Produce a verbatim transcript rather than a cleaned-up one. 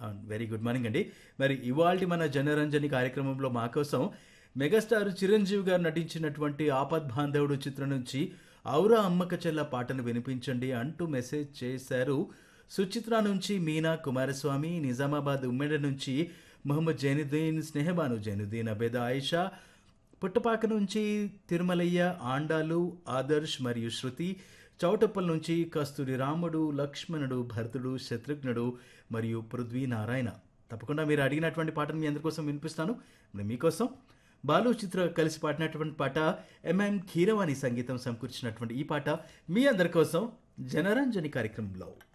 Very good morning అండి. మరి ఇవాల్టి మన జనరంజని కార్యక్రమంలో మా కోసం మెగాస్టార్ చిరంజీవి గారు నటించినటువంటి ఆపద్ బాంధవుడు చిత్రం నుంచి ఔరా అమ్మక చెల్ల పాటను వినిపించండి అంటూ మెసేజ్ చేశారు. సుచిత్ర నుంచి మీనా కుమారస్వామి, నిజామాబాద్ ఉమ్మడి నుంచి మొహమ్మద్ జైనుద్దీన్, స్నేహబాను జైనుద్దీన్, అబేద ఆయిషా, పుట్టపాక నుంచి తిరుమలయ్య, ఆండాలు, ఆదర్శ్ మరియు శృతి, చౌటప్పల్ నుంచి కస్తూరి రాముడు, లక్ష్మణుడు, భరతుడు, శత్రుఘ్నుడు మరియు పృథ్వీ నారాయణ. తప్పకుండా మీరు అడిగినటువంటి పాటను మీ అందరి కోసం వినిపిస్తాను. మరి మీకోసం బాలు చిత్ర కలిసి పాడినటువంటి పాట, ఎంఎం కీరవాణి సంగీతం సమకూర్చినటువంటి ఈ పాట మీ అందరి కోసం జనరంజని కార్యక్రమంలో.